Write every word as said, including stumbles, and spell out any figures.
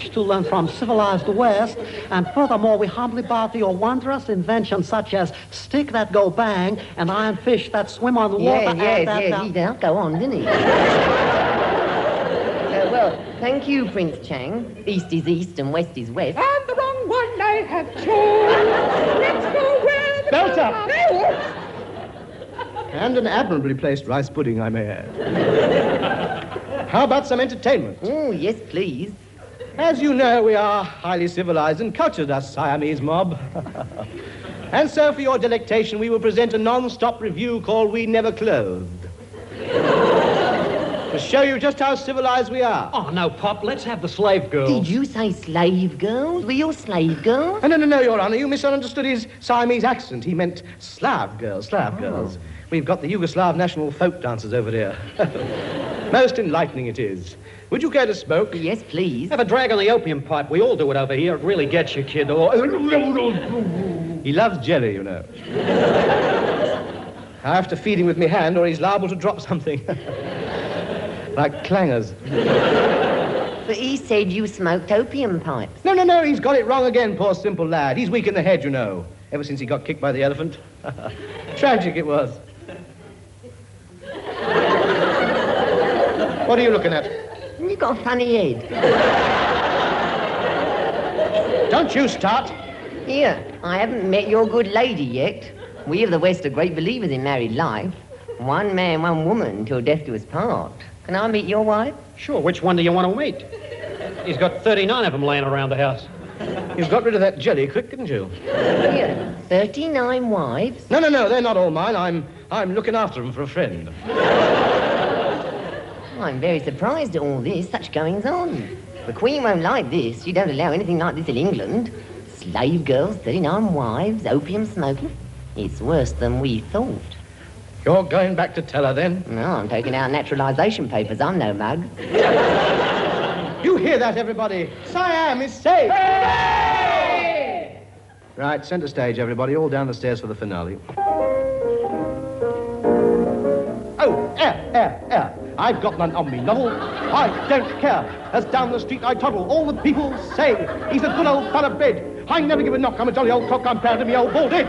much to learn from civilized West, and furthermore, we humbly bow to your wondrous inventions such as stick that go bang and iron fish that swim on the water. Yes, and yes, that, yes, that, he did go on, didn't he? uh, well, thank you, Prince Chang. East is east and west is west. And the wrong one I have chosen. Let's go where the... Belt up! And an admirably placed rice pudding, I may add. How about some entertainment? Oh, yes, please. As you know, we are highly civilized and cultured, us Siamese mob. And so, for your delectation, we will present a non-stop review called We Never Clothed. To show you just how civilized we are. Oh, no, Pop, let's have the slave girls. Did you say slave girls? Were you slave girls? Oh, no, no, no, Your Honor, you misunderstood his Siamese accent. He meant Slav girls, Slav oh. girls. We've got the Yugoslav national folk dancers over here. Most enlightening it is. Would you care to smoke? Yes, please. Have a drag on the opium pipe. We all do it over here. It really gets you, kid. He loves jelly, you know. I have to feed him with my hand or he's liable to drop something. Like clangers. But he said you smoked opium pipes. No, no, no, he's got it wrong again, poor simple lad. He's weak in the head, you know, ever since he got kicked by the elephant. Tragic it was. What are you looking at? You've got a funny head. Don't you start. Here, I haven't met your good lady yet. We of the West are great believers in married life. One man, one woman, till death do us part. Can I meet your wife? Sure, which one do you want to meet? He's got thirty-nine of them laying around the house. You got rid of that jelly quick, didn't you? Here, thirty-nine wives? No, no, no, they're not all mine. I'm, I'm looking after them for a friend. I'm very surprised at all this, such goings-on. The Queen won't like this. She don't allow anything like this in England. Slave girls, thirty-nine wives, opium smoking. It's worse than we thought. You're going back to tell her, then? No, I'm taking out naturalisation papers. I'm no mug. You hear that, everybody? Siam is safe! Hey! Right, centre stage, everybody. All down the stairs for the finale. Oh, air, air, air. I've got none on me, Novel. I don't care. As down the street I toddle, all the people say he's a good old fella bed. I never give a knock. I'm a jolly old cock. I'm proud of me old bald head.